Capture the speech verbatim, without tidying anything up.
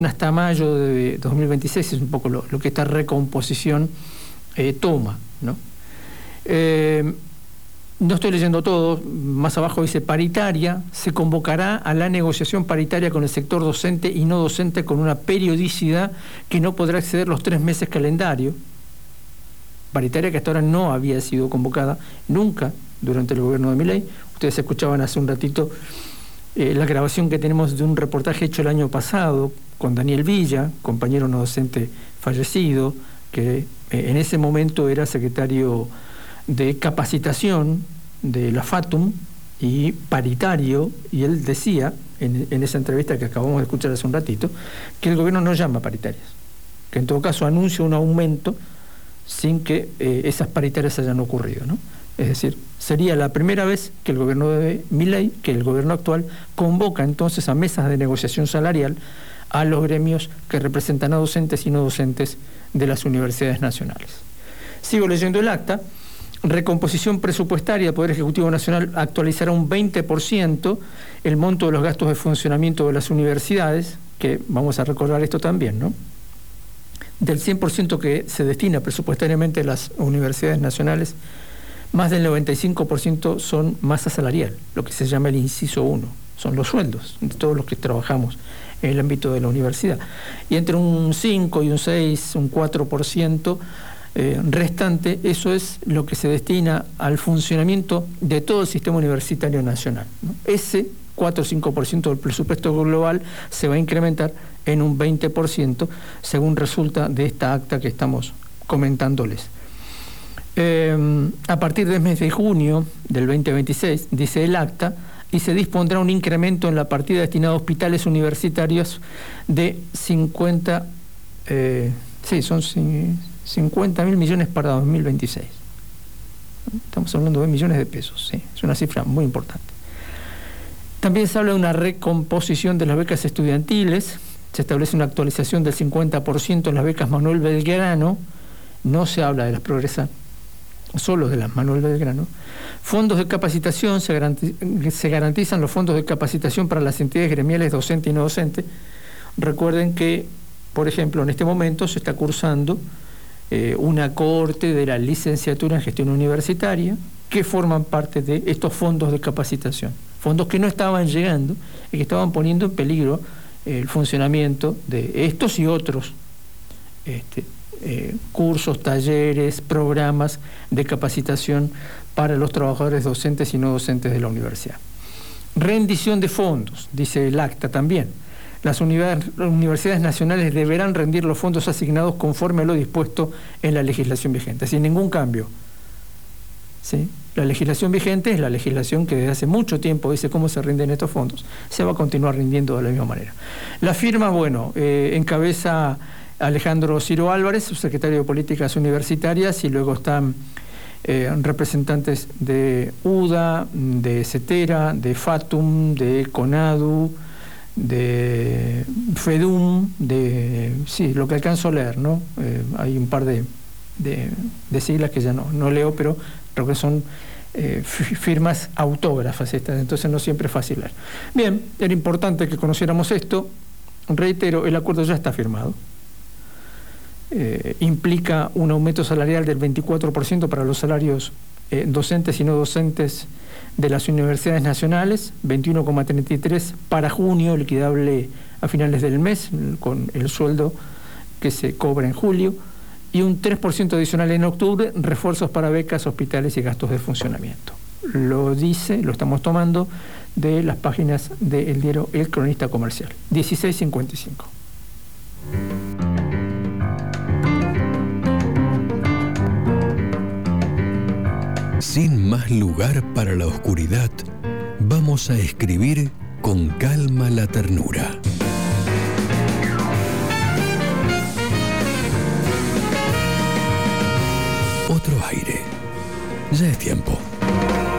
hasta mayo de dos mil veintiséis, es un poco lo, lo que esta recomposición eh, toma, ¿no? Eh, no estoy leyendo todo, más abajo dice paritaria, se convocará a la negociación paritaria con el sector docente y no docente con una periodicidad que no podrá exceder los tres meses calendario. Paritaria que hasta ahora no había sido convocada nunca durante el gobierno de Milei. Ustedes escuchaban hace un ratito eh, la grabación que tenemos de un reportaje hecho el año pasado con Daniel Villa, compañero no docente fallecido, que eh, en ese momento era secretario de capacitación de la FATUM y paritario, y él decía en, en esa entrevista que acabamos de escuchar hace un ratito, que el gobierno no llama paritarias, que en todo caso anuncia un aumento sin que eh, esas paritarias hayan ocurrido, ¿no? Es decir, sería la primera vez que el gobierno de Milei, que el gobierno actual, convoca entonces a mesas de negociación salarial a los gremios que representan a docentes y no docentes de las universidades nacionales. Sigo leyendo el acta. Recomposición presupuestaria del Poder Ejecutivo Nacional actualizará un veinte por ciento el monto de los gastos de funcionamiento de las universidades, que vamos a recordar esto también, ¿no? Del cien por ciento que se destina presupuestariamente a las universidades nacionales, más del noventa y cinco por ciento son masa salarial, lo que se llama el inciso uno, son los sueldos de todos los que trabajamos en el ámbito de la universidad. Y entre un cinco y un seis, un cuatro por ciento eh, restante, eso es lo que se destina al funcionamiento de todo el sistema universitario nacional, ¿no? Ese cuatro o cinco por ciento del presupuesto global se va a incrementar en un veinte por ciento, según resulta de esta acta que estamos comentándoles. Eh, a partir del mes de junio del veinte veintiséis, dice el acta, y se dispondrá un incremento en la partida destinada a hospitales universitarios de cincuenta, eh, sí, son cincuenta mil millones para dos mil veintiséis. Estamos hablando de millones de pesos, sí, es una cifra muy importante. También se habla de una recomposición de las becas estudiantiles, se establece una actualización del cincuenta por ciento en las becas Manuel Belgrano, no se habla de las Progresa, solo de las Manuel Belgrano. Fondos de capacitación, se, garanti se garantizan los fondos de capacitación para las entidades gremiales docente y no docente. Recuerden que, por ejemplo, en este momento se está cursando eh, una cohorte de la licenciatura en gestión universitaria que forman parte de estos fondos de capacitación. Fondos que no estaban llegando y que estaban poniendo en peligro eh, el funcionamiento de estos y otros este, eh, cursos, talleres, programas de capacitación para los trabajadores docentes y no docentes de la universidad. Rendición de fondos, dice el acta también. Las universidades nacionales deberán rendir los fondos asignados conforme a lo dispuesto en la legislación vigente, sin ningún cambio. ¿Sí? La legislación vigente es la legislación que desde hace mucho tiempo dice cómo se rinden estos fondos. Se va a continuar rindiendo de la misma manera. La firma, bueno, eh, encabeza Alejandro Ciro Álvarez, subsecretario de Políticas Universitarias, y luego están eh, representantes de U D A, de CETERA, de FATUM, de CONADU, de FEDUM, de sí, lo que alcanzo a leer, ¿no? Eh, hay un par de, de, de siglas que ya no, no leo, pero creo que son eh, firmas autógrafas estas, entonces no siempre es fácil leer. Bien, era importante que conociéramos esto. Reitero, el acuerdo ya está firmado. Eh, implica un aumento salarial del veinticuatro por ciento para los salarios eh, docentes y no docentes de las universidades nacionales, veintiuno coma treinta y tres para junio, liquidable a finales del mes, con el sueldo que se cobra en julio, y un tres por ciento adicional en octubre, refuerzos para becas, hospitales y gastos de funcionamiento. Lo dice, lo estamos tomando de las páginas del diario El Cronista Comercial, dieciséis cincuenta y cinco. Sin más lugar para la oscuridad, vamos a escribir con calma la ternura. Otro aire. Ya es tiempo.